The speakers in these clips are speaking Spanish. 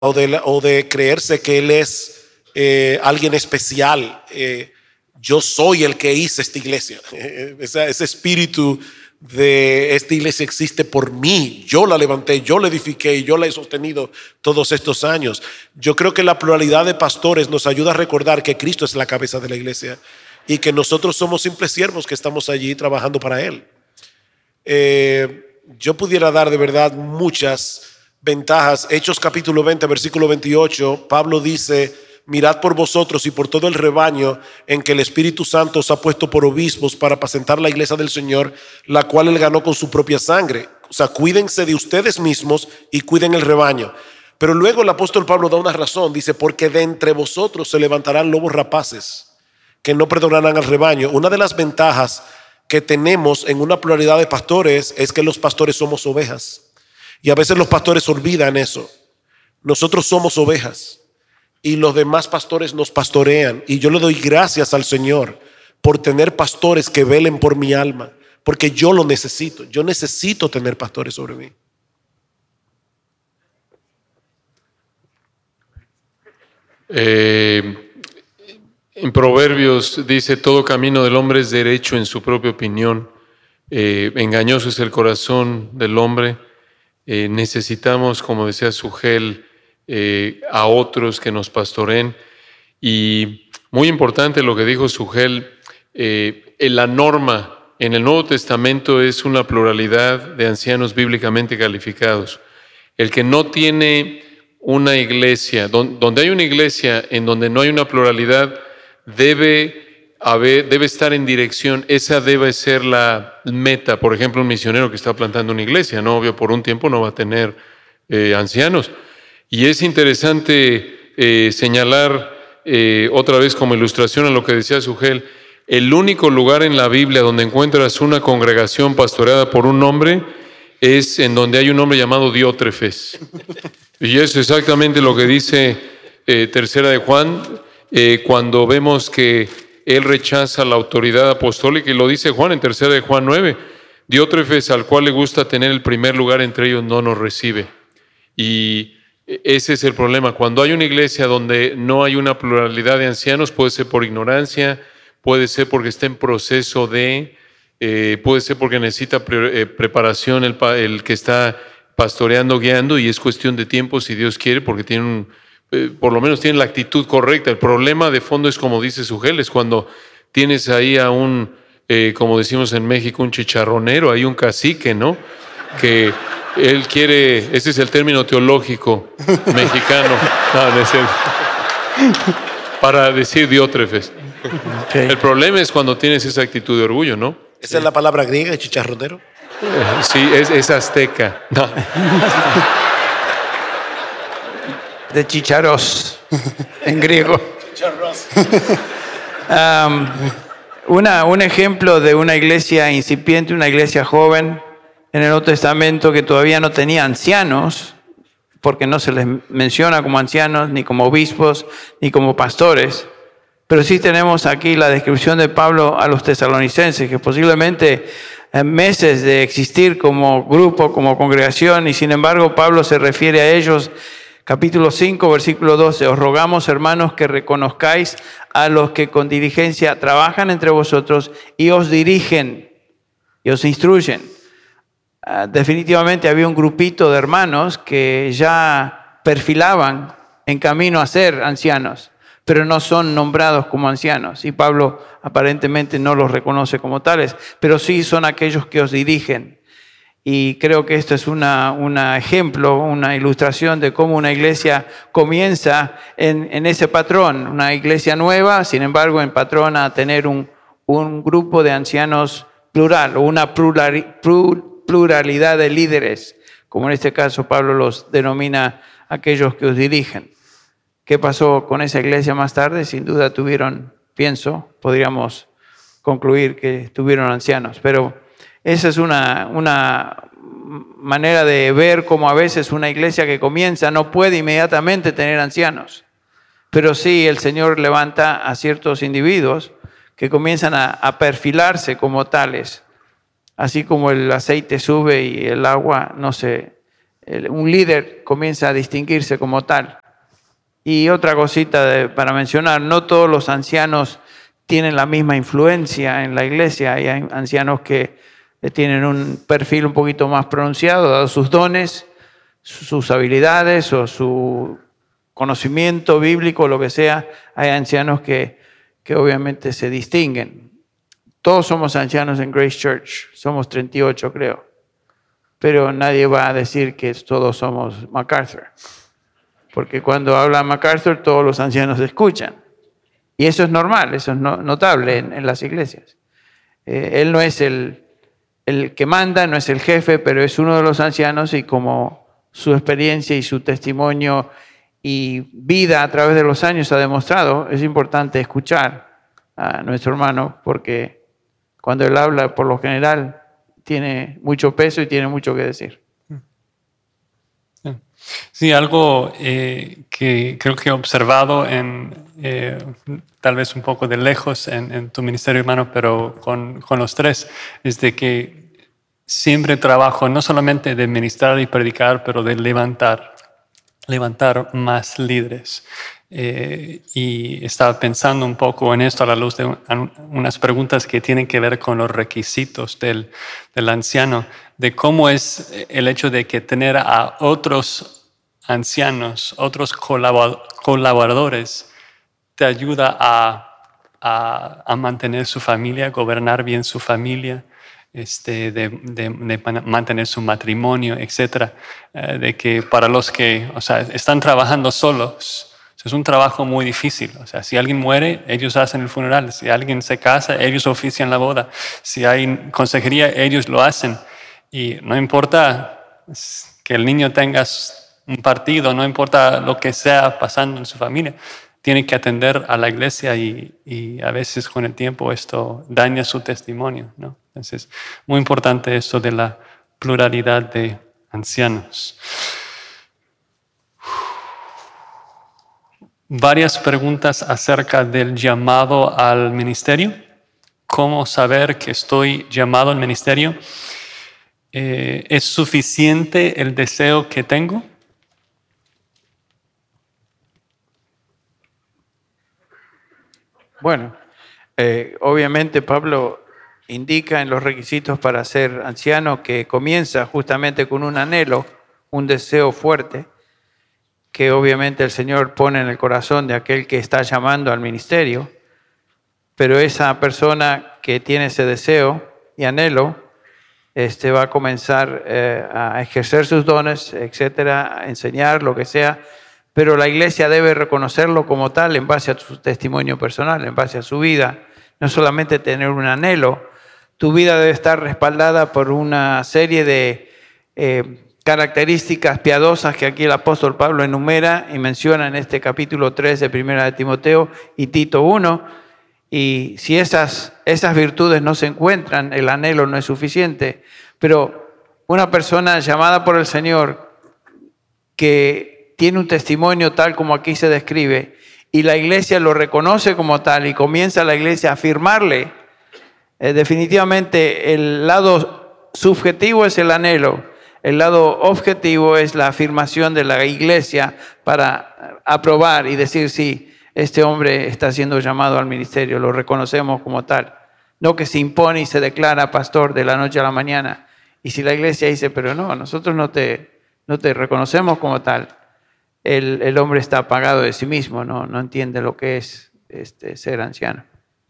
o de creerse que él es alguien especial. Yo soy el que hice esta iglesia. Ese espíritu de esta iglesia existe por mí. Yo la levanté, yo la edifiqué y yo la he sostenido todos estos años. Yo creo que la pluralidad de pastores nos ayuda a recordar que Cristo es la cabeza de la iglesia y que nosotros somos simples siervos que estamos allí trabajando para Él. Yo pudiera dar de verdad muchas ventajas. Hechos capítulo 20, versículo 28, Pablo dice: mirad por vosotros y por todo el rebaño en que el Espíritu Santo os ha puesto por obispos para apacentar la iglesia del Señor, la cual él ganó con su propia sangre. O sea, cuídense de ustedes mismos y cuiden el rebaño. Pero luego el apóstol Pablo da una razón, dice: porque de entre vosotros se levantarán lobos rapaces que no perdonarán al rebaño. Una de las ventajas que tenemos en una pluralidad de pastores es que los pastores somos ovejas. Y a veces los pastores olvidan eso. Nosotros somos ovejas y los demás pastores nos pastorean. Y yo le doy gracias al Señor por tener pastores que velen por mi alma, porque yo lo necesito. Yo necesito tener pastores sobre mí. En Proverbios dice: todo camino del hombre es derecho en su propia opinión. Engañoso es el corazón del hombre. Necesitamos, como decía Sugel, a otros que nos pastoreen. Y muy importante lo que dijo Sugel, la norma en el Nuevo Testamento es una pluralidad de ancianos bíblicamente calificados. El que no tiene una iglesia, donde hay una iglesia en donde no hay una pluralidad, debe estar en dirección, esa debe ser la meta. Por ejemplo, un misionero que está plantando una iglesia, no, obvio, por un tiempo no va a tener ancianos. Y es interesante señalar otra vez como ilustración a lo que decía Sugel, el único lugar en la Biblia donde encuentras una congregación pastoreada por un hombre es en donde hay un hombre llamado Diótrefes. Y eso es exactamente lo que dice Tercera de Juan, cuando vemos que él rechaza la autoridad apostólica, y lo dice Juan en Tercera de Juan 9, Diótrefes, al cual le gusta tener el primer lugar entre ellos, no nos recibe. Y ese es el problema. Cuando hay una iglesia donde no hay una pluralidad de ancianos, puede ser por ignorancia, puede ser porque está en proceso de, puede ser porque necesita preparación el que está pastoreando, guiando, y es cuestión de tiempo si Dios quiere, porque tiene por lo menos tiene la actitud correcta. El problema de fondo es, como dice Sugel, es cuando tienes ahí a un, como decimos en México, un chicharronero, hay un cacique, ¿no? Que él quiere, ese es el término teológico mexicano, para decir Diótrefes. Okay. El problema es cuando tienes esa actitud de orgullo, ¿no? ¿Esa es la palabra griega, chicharronero? Sí, es azteca. No. De chicharos, en griego. Un ejemplo de una iglesia incipiente, una iglesia joven en el Nuevo Testamento que todavía no tenía ancianos, porque no se les menciona como ancianos, ni como obispos, ni como pastores. Pero sí tenemos aquí la descripción de Pablo a los tesalonicenses, que posiblemente meses de existir como grupo, como congregación, y sin embargo Pablo se refiere a ellos. Capítulo 5, versículo 12, os rogamos, hermanos, que reconozcáis a los que con diligencia trabajan entre vosotros y os dirigen y os instruyen. Definitivamente había un grupito de hermanos que ya perfilaban en camino a ser ancianos, pero no son nombrados como ancianos. Y Pablo aparentemente no los reconoce como tales, pero sí son aquellos que os dirigen. Y creo que esto es un ejemplo, una ilustración de cómo una iglesia comienza en ese patrón. Una iglesia nueva, sin embargo, en patrón a tener un grupo de ancianos plural, o una pluralidad de líderes, como en este caso Pablo los denomina aquellos que os dirigen. ¿Qué pasó con esa iglesia más tarde? Sin duda podríamos concluir que tuvieron ancianos, pero esa es una manera de ver cómo a veces una iglesia que comienza no puede inmediatamente tener ancianos. Pero sí, el Señor levanta a ciertos individuos que comienzan a perfilarse como tales. Así como el aceite sube y el agua no se un líder comienza a distinguirse como tal. Y otra cosita para mencionar, no todos los ancianos tienen la misma influencia en la iglesia. Hay ancianos que tienen un perfil un poquito más pronunciado, dado sus dones, sus habilidades o su conocimiento bíblico, lo que sea. Hay ancianos que obviamente se distinguen. Todos somos ancianos en Grace Church, somos 38 creo, pero nadie va a decir que todos somos MacArthur, porque cuando habla MacArthur todos los ancianos escuchan, y eso es normal, eso es notable en las iglesias. Él no es el que manda, no es el jefe, pero es uno de los ancianos, y como su experiencia y su testimonio y vida a través de los años ha demostrado, es importante escuchar a nuestro hermano, porque cuando él habla, por lo general, tiene mucho peso y tiene mucho que decir. Sí, algo que creo que he observado tal vez un poco de lejos en tu ministerio, hermano, pero con los tres, es de que siempre trabajo no solamente de ministrar y predicar, pero de levantar más líderes. Y estaba pensando un poco en esto a la luz de unas preguntas que tienen que ver con los requisitos del anciano, de cómo es el hecho de que tener a otros ancianos, otros colaboradores, te ayuda a mantener su familia, gobernar bien su familia, de mantener su matrimonio, etc. De que para los que están trabajando solos, es un trabajo muy difícil. O sea, si alguien muere, ellos hacen el funeral. Si alguien se casa, ellos ofician la boda. Si hay consejería, ellos lo hacen. Y no importa que el niño tenga un partido, no importa lo que sea pasando en su familia, tiene que atender a la iglesia y a veces con el tiempo esto daña su testimonio, ¿no? Entonces, muy importante esto de la pluralidad de ancianos. Varias preguntas acerca del llamado al ministerio. ¿Cómo saber que estoy llamado al ministerio? ¿Es suficiente el deseo que tengo? Bueno, obviamente Pablo indica en los requisitos para ser anciano que comienza justamente con un anhelo, un deseo fuerte, que obviamente el Señor pone en el corazón de aquel que está llamando al ministerio, pero esa persona que tiene ese deseo y anhelo va a comenzar a ejercer sus dones, etcétera, a enseñar lo que sea, pero la iglesia debe reconocerlo como tal en base a su testimonio personal, en base a su vida, no solamente tener un anhelo. Tu vida debe estar respaldada por una serie de características piadosas que aquí el apóstol Pablo enumera y menciona en este capítulo 3 de 1 de Timoteo y Tito 1. Y si esas virtudes no se encuentran, el anhelo no es suficiente. Pero una persona llamada por el Señor que tiene un testimonio tal como aquí se describe y la iglesia lo reconoce como tal y comienza la iglesia a afirmarle, definitivamente el lado subjetivo es el anhelo. El lado objetivo es la afirmación de la iglesia para aprobar y decir, sí, este hombre está siendo llamado al ministerio, lo reconocemos como tal. No que se impone y se declara pastor de la noche a la mañana. Y si la iglesia dice, pero no, nosotros no te reconocemos como tal, el hombre está apagado de sí mismo, no entiende lo que es ser anciano.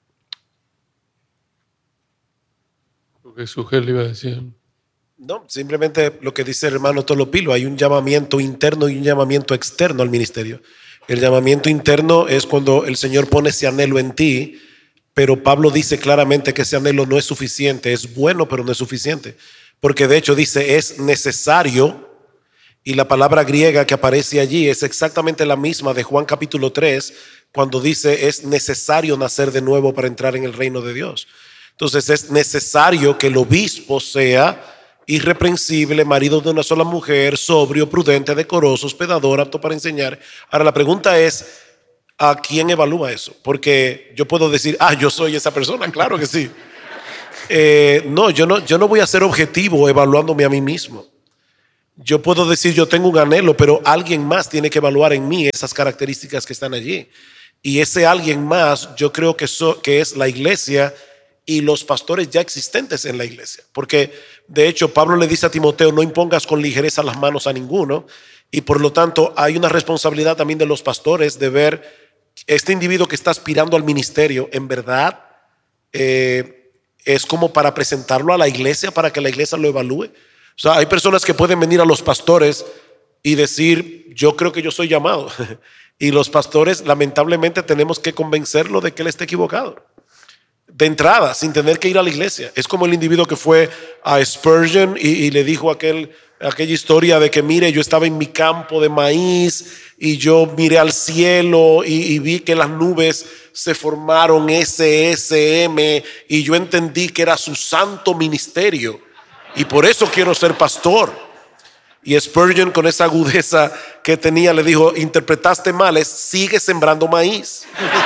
Lo que Sugel iba a decir. No, simplemente lo que dice el hermano Tolopilo, hay un llamamiento interno y un llamamiento externo al ministerio. El llamamiento interno es cuando el Señor pone ese anhelo en ti, pero Pablo dice claramente que ese anhelo no es suficiente, es bueno, pero no es suficiente. Porque de hecho dice, es necesario, y la palabra griega que aparece allí es exactamente la misma de Juan capítulo 3, cuando dice, es necesario nacer de nuevo para entrar en el reino de Dios. Entonces es necesario que el obispo sea irreprensible, marido de una sola mujer, sobrio, prudente, decoroso, hospedador, apto para enseñar. Ahora la pregunta es, ¿a quién evalúa eso? Porque yo puedo decir, yo soy esa persona, claro que sí. No, yo no voy a ser objetivo evaluándome a mí mismo. Yo puedo decir yo tengo un anhelo, pero alguien más tiene que evaluar en mí esas características que están allí. Y ese alguien más yo creo que es la iglesia y los pastores ya existentes en la iglesia. Porque de hecho Pablo le dice a Timoteo, no impongas con ligereza las manos a ninguno. Y por lo tanto hay una responsabilidad también de los pastores de ver este individuo que está aspirando al ministerio, en verdad es como para presentarlo a la iglesia, para que la iglesia lo evalúe. O sea, hay personas que pueden venir a los pastores y decir, yo creo que yo soy llamado. Y los pastores, lamentablemente, tenemos que convencerlo de que él está equivocado. De entrada, sin tener que ir a la iglesia. Es como el individuo que fue a Spurgeon y le dijo aquella historia de que, mire, yo estaba en mi campo de maíz y yo miré al cielo y vi que las nubes se formaron SSM y yo entendí que era su santo ministerio y por eso quiero ser pastor. Y Spurgeon, con esa agudeza que tenía, le dijo, interpretaste mal, sigue sembrando maíz.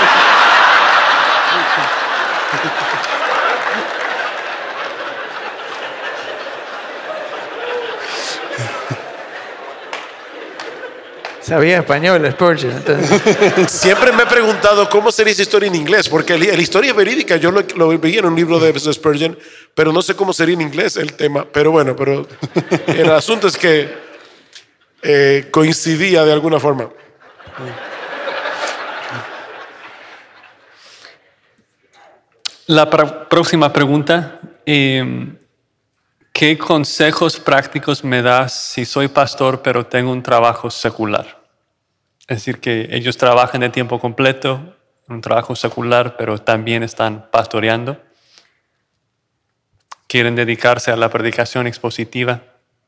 Sabía español, Spurgeon. Entonces. Siempre me he preguntado cómo sería esa historia en inglés, porque la historia es verídica. Yo lo vi en un libro de Spurgeon, pero no sé cómo sería en inglés el tema. Pero bueno, el asunto es que coincidía de alguna forma. La próxima pregunta. ¿Qué consejos prácticos me das si soy pastor pero tengo un trabajo secular? Es decir, que ellos trabajan de tiempo completo, un trabajo secular, pero también están pastoreando. Quieren dedicarse a la predicación expositiva.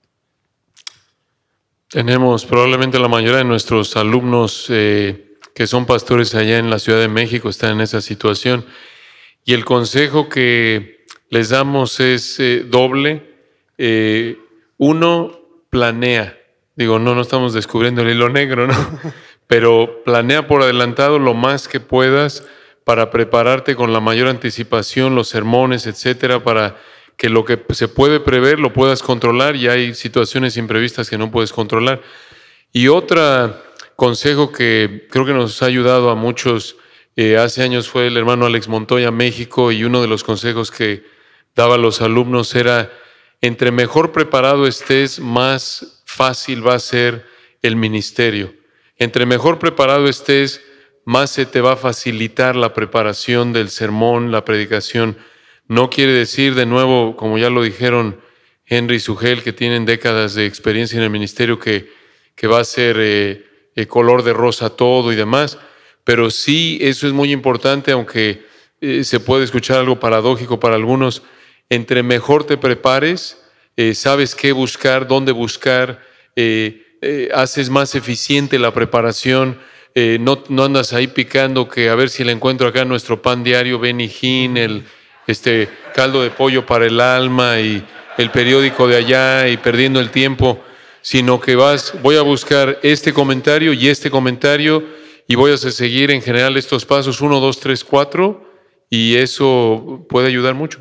Tenemos probablemente la mayoría de nuestros alumnos que son pastores allá en la Ciudad de México están en esa situación. Y el consejo que les damos es doble. Uno, planea. Digo, no estamos descubriendo el hilo negro, ¿no? Pero planea por adelantado lo más que puedas para prepararte con la mayor anticipación, los sermones, etcétera, para que lo que se puede prever lo puedas controlar y hay situaciones imprevistas que no puedes controlar. Y otro consejo que creo que nos ha ayudado a muchos, hace años fue el hermano Alex Montoya a México y uno de los consejos que daba a los alumnos era: entre mejor preparado estés, más fácil va a ser el ministerio. Entre mejor preparado estés, más se te va a facilitar la preparación del sermón, la predicación. No quiere decir, de nuevo, como ya lo dijeron Henry y Sugel, que tienen décadas de experiencia en el ministerio, que va a ser color de rosa todo y demás. Pero sí, eso es muy importante, aunque se puede escuchar algo paradójico para algunos. Entre mejor te prepares, sabes qué buscar, dónde buscar, haces más eficiente la preparación, no andas ahí picando que a ver si le encuentro acá nuestro pan diario, Benijín, el caldo de pollo para el alma y el periódico de allá y perdiendo el tiempo, sino que voy a buscar este comentario y voy a seguir en general estos pasos 1, 2, 3, 4 y eso puede ayudar mucho.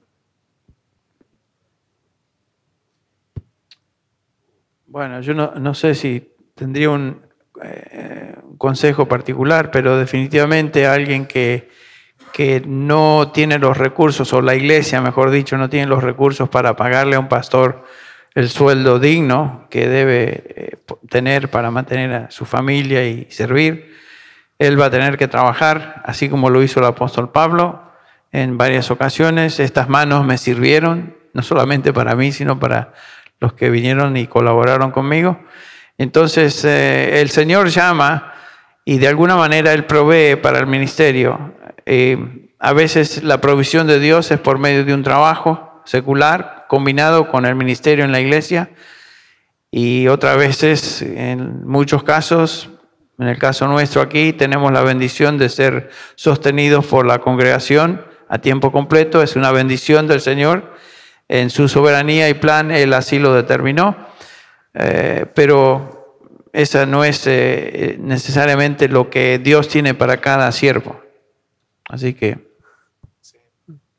Bueno, yo no sé si tendría un consejo particular, pero definitivamente alguien que no tiene los recursos, o la iglesia, mejor dicho, no tiene los recursos para pagarle a un pastor el sueldo digno que debe tener para mantener a su familia y servir, él va a tener que trabajar, así como lo hizo el apóstol Pablo en varias ocasiones. Estas manos me sirvieron, no solamente para mí, sino para los que vinieron y colaboraron conmigo. Entonces, el Señor llama y de alguna manera Él provee para el ministerio. A veces la provisión de Dios es por medio de un trabajo secular combinado con el ministerio en la iglesia, y otras veces, en muchos casos, en el caso nuestro aquí, tenemos la bendición de ser sostenidos por la congregación a tiempo completo. Es una bendición del Señor. En su soberanía y plan, Él así lo determinó. Pero esa no es necesariamente lo que Dios tiene para cada siervo. Así que...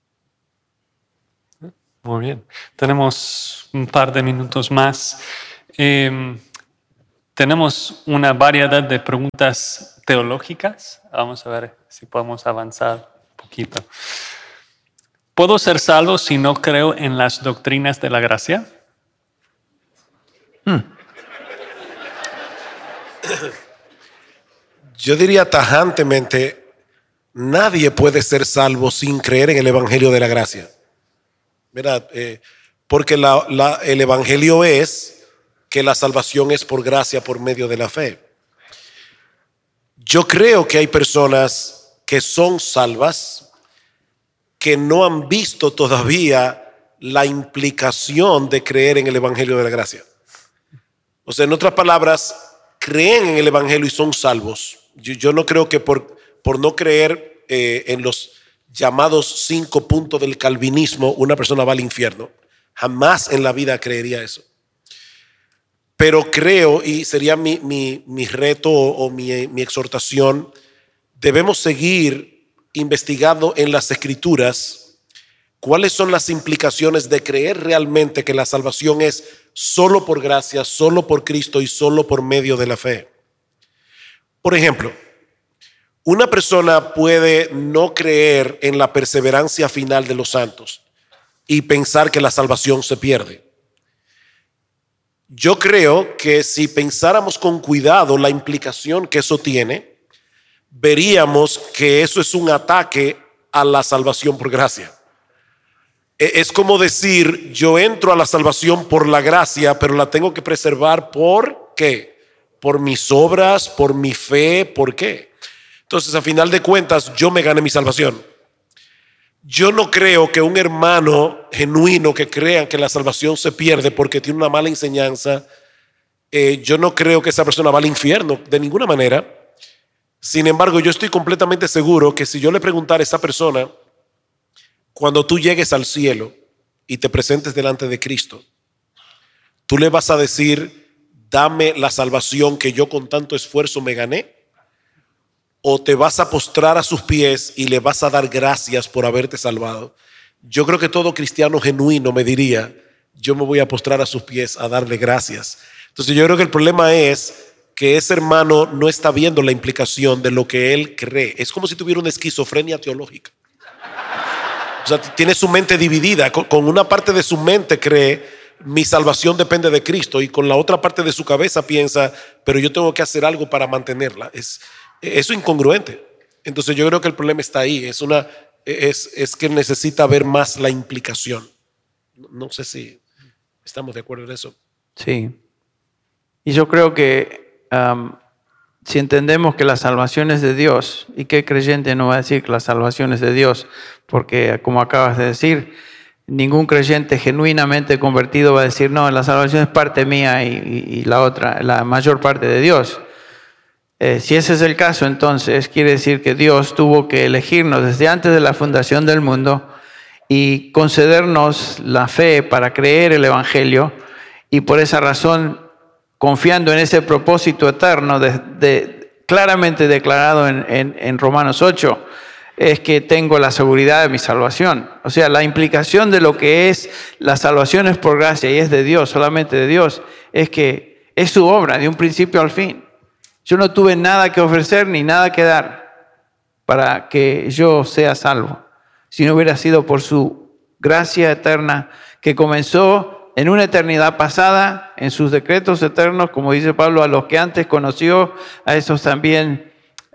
Muy bien. Tenemos un par de minutos más. Tenemos una variedad de preguntas teológicas. Vamos a ver si podemos avanzar un poquito. ¿Puedo ser salvo si no creo en las doctrinas de la gracia? Yo diría tajantemente, nadie puede ser salvo sin creer en el Evangelio de la gracia. ¿Verdad? Porque el Evangelio es que la salvación es por gracia, por medio de la fe. Yo creo que hay personas que son salvas, que no han visto todavía la implicación de creer en el Evangelio de la gracia. O sea, en otras palabras, creen en el Evangelio y son salvos. Yo no creo que por no creer en los llamados 5 puntos del calvinismo, una persona va al infierno. Jamás en la vida creería eso. Pero creo, y sería mi reto o mi exhortación, debemos seguir investigando en las Escrituras cuáles son las implicaciones de creer realmente que la salvación es solo por gracia, solo por Cristo y solo por medio de la fe. Por ejemplo, una persona puede no creer en la perseverancia final de los santos y pensar que la salvación se pierde. Yo creo que si pensáramos con cuidado la implicación que eso tiene, veríamos que eso es un ataque a la salvación por gracia. Es como decir, yo entro a la salvación por la gracia, pero la tengo que preservar ¿por qué? Por mis obras, por mi fe, ¿por qué? Entonces, a final de cuentas, yo me gané mi salvación. Yo no creo que un hermano genuino que crea que la salvación se pierde porque tiene una mala enseñanza, yo no creo que esa persona va al infierno de ninguna manera. Sin embargo, yo estoy completamente seguro que si yo le preguntara a esa persona, cuando tú llegues al cielo y te presentes delante de Cristo, tú le vas a decir, dame la salvación que yo con tanto esfuerzo me gané, o te vas a postrar a sus pies y le vas a dar gracias por haberte salvado. Yo creo que todo cristiano genuino me diría, yo me voy a postrar a sus pies a darle gracias. Entonces yo creo que el problema es que ese hermano no está viendo la implicación de lo que él cree. Es como si tuviera una esquizofrenia teológica. O sea, tiene su mente dividida. Con una parte de su mente cree, mi salvación depende de Cristo, y con la otra parte de su cabeza piensa, pero yo tengo que hacer algo para mantenerla. Es incongruente. Entonces yo creo que el problema está ahí. Es que necesita ver más la implicación. No sé si estamos de acuerdo en eso. Sí. Y yo creo que si entendemos que la salvación es de Dios, ¿y qué creyente no va a decir que la salvación es de Dios? Porque, como acabas de decir, ningún creyente genuinamente convertido va a decir, no, la salvación es parte mía y la otra, la mayor parte de Dios. Si ese es el caso, entonces quiere decir que Dios tuvo que elegirnos desde antes de la fundación del mundo y concedernos la fe para creer el Evangelio, y por esa razón, confiando en ese propósito eterno claramente declarado en Romanos 8, es que tengo la seguridad de mi salvación. O sea, la implicación de lo que es la salvación es por gracia y es de Dios, solamente de Dios, es que es su obra de un principio al fin. Yo no tuve nada que ofrecer ni nada que dar para que yo sea salvo, si no hubiera sido por su gracia eterna que comenzó en una eternidad pasada, en sus decretos eternos, como dice Pablo, a los que antes conoció, a esos también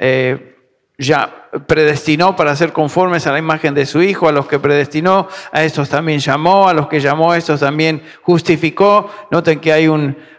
ya predestinó para ser conformes a la imagen de su Hijo. A los que predestinó, a estos también llamó. A los que llamó, a estos también justificó. Noten que hay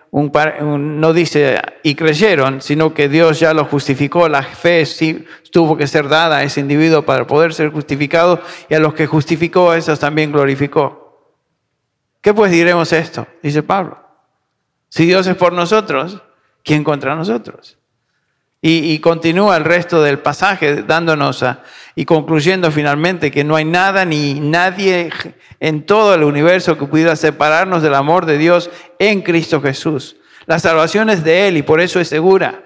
no dice y creyeron, sino que Dios ya los justificó. La fe sí tuvo que ser dada a ese individuo para poder ser justificado, y a los que justificó, a esos también glorificó. ¿Qué pues diremos esto? Dice Pablo. Si Dios es por nosotros, ¿quién contra nosotros? Y continúa el resto del pasaje dándonos y concluyendo finalmente que no hay nada ni nadie en todo el universo que pudiera separarnos del amor de Dios en Cristo Jesús. La salvación es de Él y por eso es segura.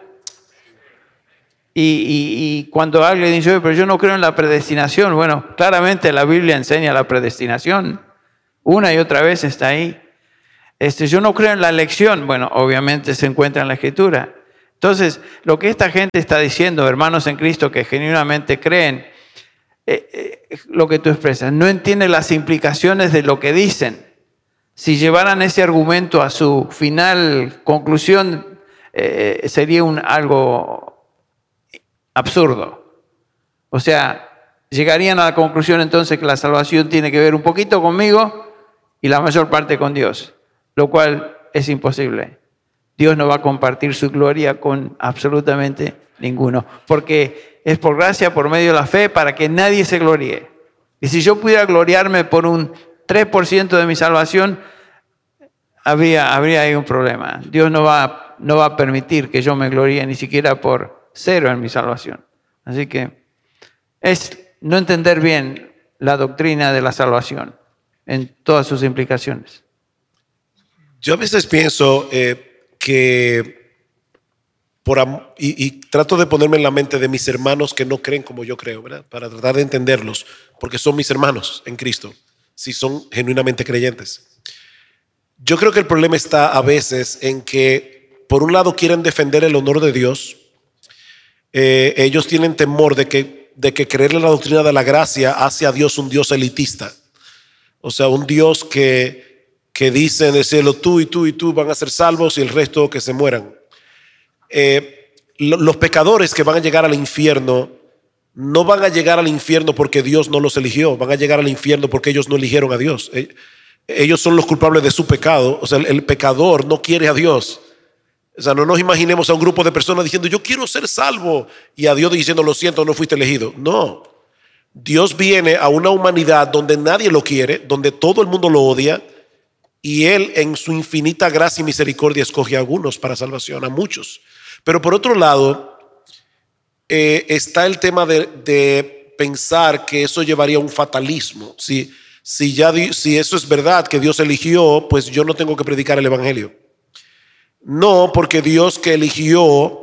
Y cuando alguien dice, pero yo no creo en la predestinación, bueno, claramente la Biblia enseña la predestinación. Una y otra vez está ahí. yo no creo en la elección. Bueno, obviamente se encuentra en la Escritura. Entonces, lo que esta gente está diciendo, hermanos en Cristo que genuinamente creen, lo que tú expresas, no entienden las implicaciones de lo que dicen. Si llevaran ese argumento a su final conclusión, sería algo absurdo. O sea, llegarían a la conclusión entonces que la salvación tiene que ver un poquito conmigo y la mayor parte con Dios, lo cual es imposible. Dios no va a compartir su gloria con absolutamente ninguno, porque es por gracia, por medio de la fe, para que nadie se gloríe. Y si yo pudiera gloriarme por un 3% de mi salvación, habría ahí un problema. Dios no va a permitir que yo me gloríe ni siquiera por 0 en mi salvación. Así que es no entender bien la doctrina de la salvación en todas sus implicaciones. Yo a veces pienso que y trato de ponerme en la mente de mis hermanos que no creen como yo creo, ¿verdad? Para tratar de entenderlos, porque son mis hermanos en Cristo, si son genuinamente creyentes. Yo creo que el problema está a veces en que, por un lado, quieren defender el honor de Dios. Ellos tienen temor de que creerle la doctrina de la gracia hace a Dios un Dios elitista. O sea, un Dios que dice en el cielo, tú y tú y tú van a ser salvos y el resto que se mueran. Los pecadores que van a llegar al infierno no van a llegar al infierno porque Dios no los eligió, van a llegar al infierno porque ellos no eligieron a Dios. Ellos son los culpables de su pecado. O sea, el pecador no quiere a Dios. O sea, no nos imaginemos a un grupo de personas diciendo, yo quiero ser salvo, y a Dios diciendo, lo siento, no fuiste elegido. No. Dios viene a una humanidad donde nadie lo quiere, donde todo el mundo lo odia, y Él en su infinita gracia y misericordia escoge a algunos para salvación, a muchos. Pero por otro lado, está el tema de pensar que eso llevaría a un fatalismo. Si eso es verdad, que Dios eligió, pues yo no tengo que predicar el evangelio. No, porque Dios que eligió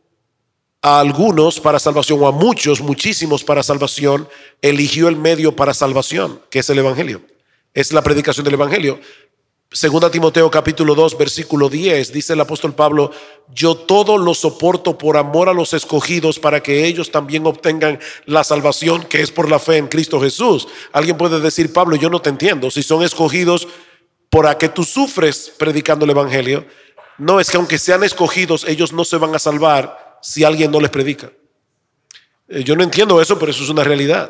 a algunos para salvación, o a muchos, muchísimos para salvación, eligió el medio para salvación, que es el evangelio. Es la predicación del evangelio. Segunda Timoteo capítulo 2 versículo 10 dice el apóstol Pablo, yo todo lo soporto por amor a los escogidos, para que ellos también obtengan la salvación que es por la fe en Cristo Jesús. Alguien puede decir, Pablo, yo no te entiendo. Si son escogidos, ¿por qué tú sufres predicando el evangelio? No, es que aunque sean escogidos, ellos no se van a salvar si alguien no les predica. Yo no entiendo eso, pero eso es una realidad.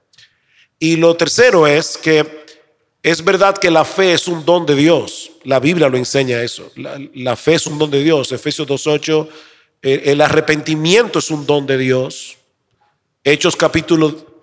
Y lo tercero es que es verdad que la fe es un don de Dios. La Biblia lo enseña eso. La fe es un don de Dios. Efesios 2:8, el arrepentimiento es un don de Dios. Hechos capítulo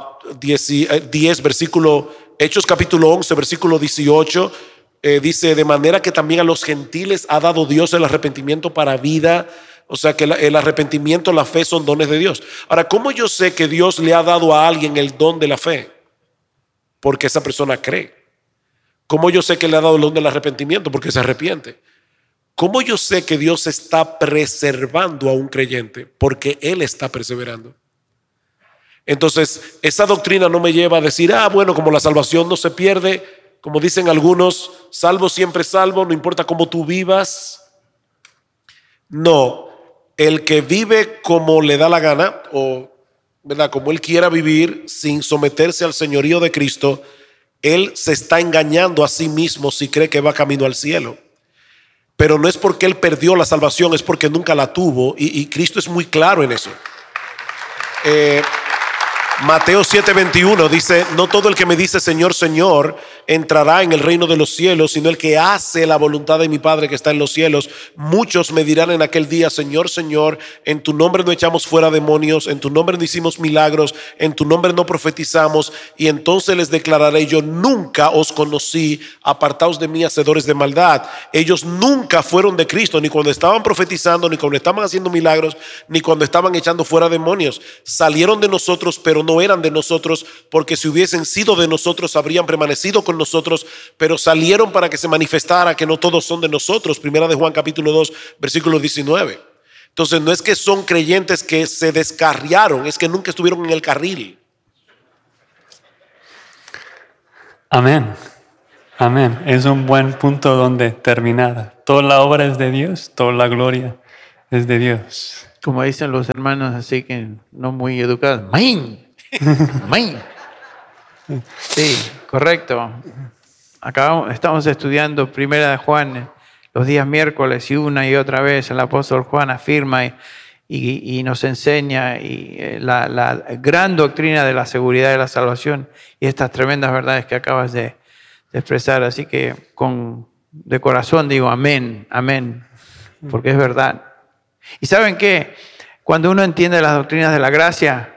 10 versículo, Hechos capítulo 11 versículo 18, dice, de manera que también a los gentiles ha dado Dios el arrepentimiento para vida. O sea que el arrepentimiento, la fe son dones de Dios. Ahora, ¿cómo yo sé que Dios le ha dado a alguien el don de la fe? Porque esa persona cree. ¿Cómo yo sé que le ha dado el don del arrepentimiento? Porque se arrepiente. ¿Cómo yo sé que Dios está preservando a un creyente? Porque Él está perseverando. Entonces, esa doctrina no me lleva a decir, bueno, como la salvación no se pierde, como dicen algunos, salvo siempre salvo, no importa cómo tú vivas. No, el que vive como le da la gana, o ¿verdad?, como él quiera vivir sin someterse al señorío de Cristo, él se está engañando a sí mismo si cree que va camino al cielo. Pero no es porque él perdió la salvación, es porque nunca la tuvo, y Cristo es muy claro en eso. Mateo 7:21 dice, no todo el que me dice Señor, Señor entrará en el reino de los cielos, sino el que hace la voluntad de mi Padre que está en los cielos. Muchos me dirán en aquel día, Señor, Señor, en tu nombre no echamos fuera demonios, en tu nombre no hicimos milagros, en tu nombre no profetizamos, y entonces les declararé, yo nunca os conocí, apartaos de mí, hacedores de maldad. Ellos nunca fueron de Cristo, ni cuando estaban profetizando, ni cuando estaban haciendo milagros, ni cuando estaban echando fuera demonios. Salieron de nosotros, pero no eran de nosotros, porque si hubiesen sido de nosotros habrían permanecido con nosotros, pero salieron para que se manifestara que no todos son de nosotros. Primera de Juan capítulo 2 versículo 19. Entonces no es que son creyentes que se descarriaron, es que nunca estuvieron en el carril. Amén. Amén. Es un buen punto donde terminar. Toda la obra es de Dios, toda la gloria es de Dios. Como dicen los hermanos, así que no muy educados. ¡Main! ¡Main! Sí, correcto. Estamos estudiando Primera de Juan los días miércoles y una y otra vez el apóstol Juan afirma y nos enseña la gran doctrina de la seguridad de la salvación y estas tremendas verdades que acabas de expresar. Así que de corazón digo amén, amén, porque es verdad. ¿Y saben qué? Cuando uno entiende las doctrinas de la gracia,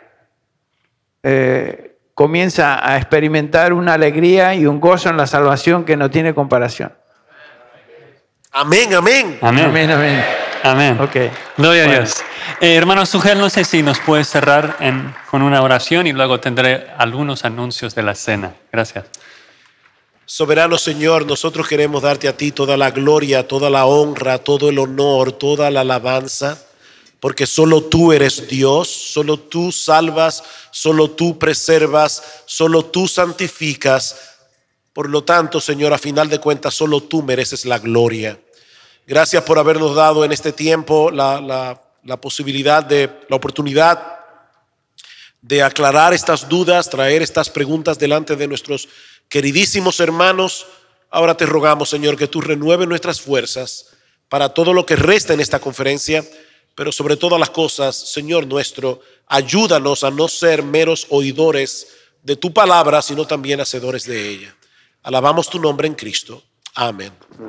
comienza a experimentar una alegría y un gozo en la salvación que no tiene comparación. Amén, amén. Amén. Amén, amén. Amén. Ok. Gloria a Bueno. Dios. Hermano Sugel, no sé si nos puedes cerrar con una oración y luego tendré algunos anuncios de la cena. Gracias. Soberano Señor, nosotros queremos darte a ti toda la gloria, toda la honra, todo el honor, toda la alabanza, porque solo tú eres Dios, solo tú salvas, solo tú preservas, solo tú santificas. Por lo tanto, Señor, a final de cuentas, solo tú mereces la gloria. Gracias por habernos dado en este tiempo la posibilidad, la oportunidad de aclarar estas dudas, traer estas preguntas delante de nuestros queridísimos hermanos. Ahora te rogamos, Señor, que tú renueves nuestras fuerzas para todo lo que resta en esta conferencia, pero sobre todas las cosas, Señor nuestro, ayúdanos a no ser meros oidores de tu palabra, sino también hacedores de ella. Alabamos tu nombre en Cristo. Amén.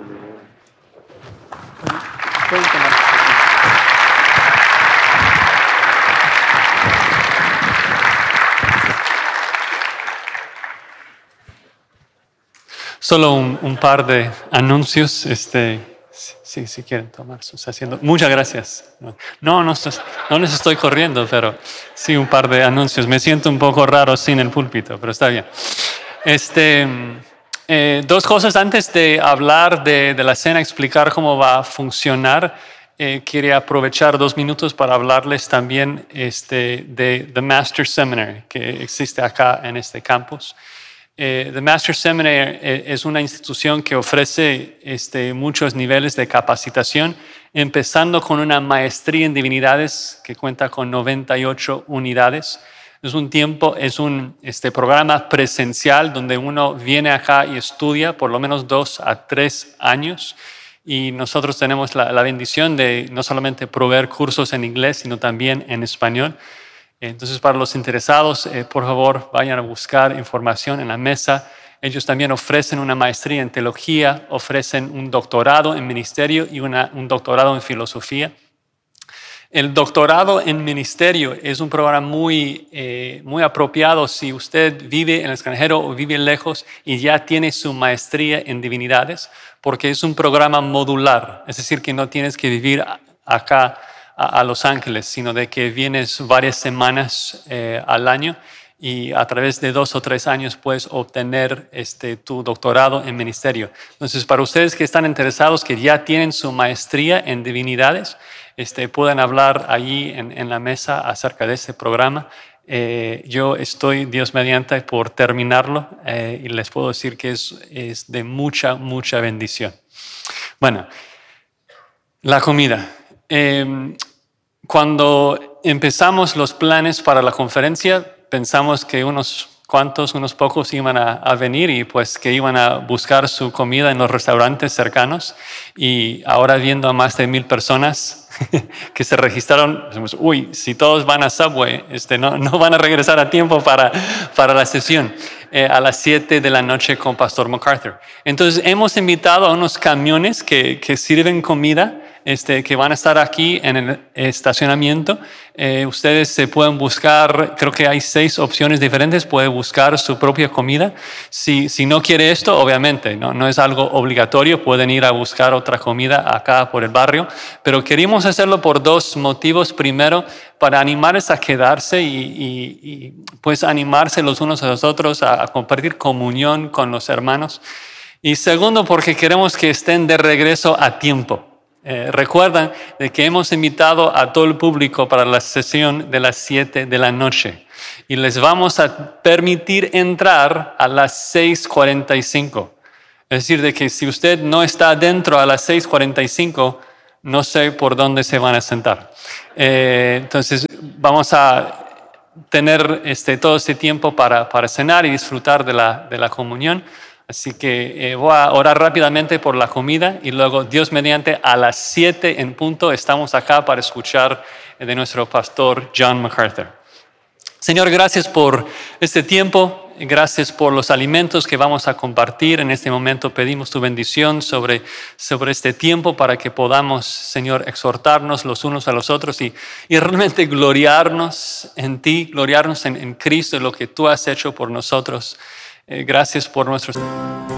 Solo un par de anuncios. Si quieren tomar sus asientos. Muchas gracias. No les estoy corriendo, pero sí un par de anuncios. Me siento un poco raro sin el púlpito, pero está bien. Dos cosas antes de hablar de la cena, explicar cómo va a funcionar. Quería aprovechar 2 minutos para hablarles también de The Master Seminary que existe acá en este campus. The Master Seminary es una institución que ofrece muchos niveles de capacitación, empezando con una maestría en divinidades que cuenta con 98 unidades. Es un programa presencial donde uno viene acá y estudia por lo menos 2 a 3 años. Y nosotros tenemos la bendición de no solamente proveer cursos en inglés, sino también en español. Entonces, para los interesados, por favor, vayan a buscar información en la mesa. Ellos también ofrecen una maestría en teología, ofrecen un doctorado en ministerio y un doctorado en filosofía. El doctorado en ministerio es un programa muy apropiado si usted vive en el extranjero o vive lejos y ya tiene su maestría en divinidades, porque es un programa modular, es decir, que no tienes que vivir acá a Los Ángeles, sino de que vienes varias semanas al año y a través de 2 o 3 años puedes obtener tu doctorado en ministerio. Entonces, para ustedes que están interesados, que ya tienen su maestría en divinidades, pueden hablar allí en la mesa acerca de ese programa. Yo estoy, Dios mediante, por terminarlo y les puedo decir que es de mucha, mucha bendición. Bueno, la comida. Cuando empezamos los planes para la conferencia, pensamos que unos pocos iban a venir y pues que iban a buscar su comida en los restaurantes cercanos. Y ahora viendo a más de 1,000 personas que se registraron, decimos, si todos van a Subway, no van a regresar a tiempo para la sesión a las 7 de la noche con Pastor MacArthur. Entonces hemos invitado a unos camiones que sirven comida, que van a estar aquí en el estacionamiento. Ustedes se pueden buscar, creo que hay 6 opciones diferentes, puede buscar su propia comida. Si no quiere esto, obviamente, no es algo obligatorio, pueden ir a buscar otra comida acá por el barrio, pero queríamos hacerlo por 2 motivos. Primero, para animarles a quedarse y pues animarse los unos a los otros a compartir comunión con los hermanos. Y segundo, porque queremos que estén de regreso a tiempo. Recuerdan de que hemos invitado a todo el público para la sesión de las 7 de la noche y les vamos a permitir entrar a las 6:45. Es decir, de que si usted no está adentro a las 6:45, no sé por dónde se van a sentar. Entonces vamos a tener todo este tiempo para cenar y disfrutar de la comunión. Así que voy a orar rápidamente por la comida y luego, Dios mediante, a las 7 en punto estamos acá para escuchar de nuestro pastor John MacArthur. Señor, gracias por este tiempo. Gracias por los alimentos que vamos a compartir en este momento. Pedimos tu bendición sobre este tiempo para que podamos, Señor, exhortarnos los unos a los otros y realmente gloriarnos en ti, gloriarnos en Cristo, en lo que tú has hecho por nosotros. Gracias por nuestros...